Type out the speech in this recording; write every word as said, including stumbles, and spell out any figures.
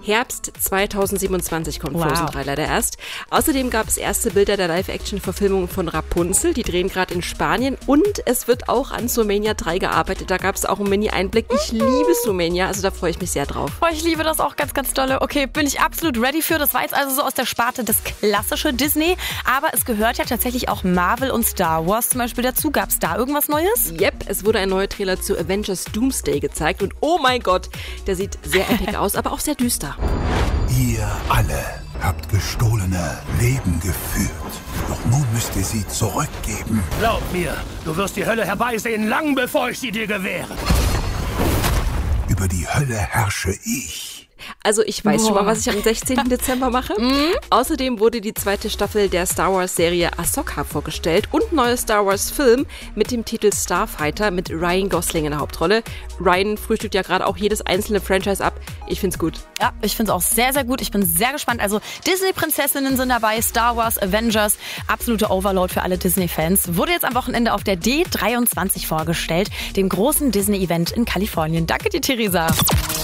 Herbst zweitausendsiebenundzwanzig kommt Wow. Frozen drei leider erst. Außerdem gab es erste Bilder der Live-Action-Verfilmung von Rapunzel. Die drehen gerade in Spanien. Und es wird auch an Zoomania drei gearbeitet. Da gab es auch einen Mini-Einblick. Ich liebe Zoomania, also da freue ich mich sehr drauf. Oh, ich liebe das auch ganz, ganz dolle. Okay, bin ich absolut ready für. Das war jetzt also so aus der Sparte das klassische Disney. Aber es gehört ja tatsächlich auch Marvel und Star Wars zum Beispiel dazu. Gab es da irgendwas Neues? Yep, es wurde ein neuer Trailer zu Avengers Doomsday gezeigt. Und oh mein Gott, der sieht sehr epic aus, aber auch sehr düster. Ihr alle habt gestohlene Leben geführt. Doch nun müsst ihr sie zurückgeben. Glaub mir, du wirst die Hölle herbeisehen, lang bevor ich sie dir gewähre. Über die Hölle herrsche ich. Also ich weiß Boah. schon mal, was ich am sechzehnten Dezember mache. Mhm. Außerdem wurde die zweite Staffel der Star Wars-Serie Ahsoka vorgestellt und ein neuer Star Wars-Film mit dem Titel Starfighter mit Ryan Gosling in der Hauptrolle. Ryan frühstückt ja gerade auch jedes einzelne Franchise ab. Ich find's gut. Ja, ich finde es auch sehr, sehr gut. Ich bin sehr gespannt. Also Disney-Prinzessinnen sind dabei, Star Wars, Avengers, absolute Overload für alle Disney-Fans. Wurde jetzt am Wochenende auf der D dreiundzwanzig vorgestellt, dem großen Disney-Event in Kalifornien. Danke dir, Theresa.